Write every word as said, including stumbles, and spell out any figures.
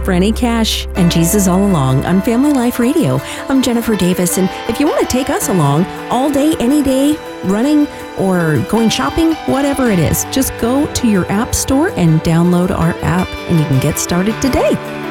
Franny Cash and Jesus All Along on Family Life Radio. I'm Jennifer Davis, and if you want to take us along all day, any day, running or going shopping, whatever it is, just go to your app store and download our app, and you can get started today.